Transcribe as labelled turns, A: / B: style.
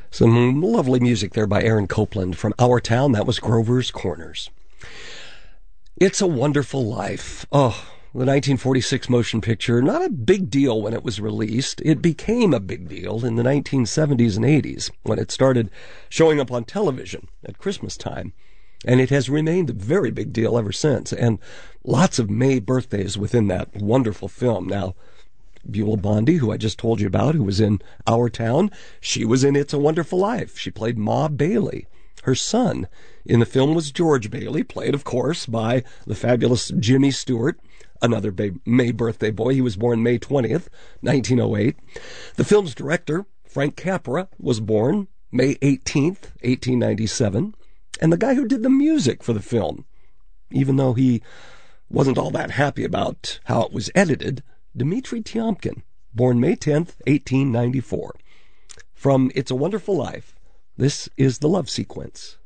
A: Some lovely music there by Aaron Copland from Our Town. That was Grover's Corners. It's a Wonderful Life. Oh, the 1946 motion picture, not a big deal when it was released. It became a big deal in the 1970s and 80s when it started showing up on television at Christmas time. And it has remained a very big deal ever since. And lots of May birthdays within that wonderful film. Now, Beulah Bondi, who I just told you about, who was in Our Town, she was in It's a Wonderful Life. She played Ma Bailey. Her son in the film was George Bailey, played, of course, by the fabulous Jimmy Stewart, another May birthday boy. He was born May 20th, 1908. The film's director, Frank Capra, was born May 18th, 1897. And the guy who did the music for the film, even though he wasn't all that happy about how it was edited, Dmitri Tiomkin, born May 10th, 1894. From It's a Wonderful Life, this is the love sequence.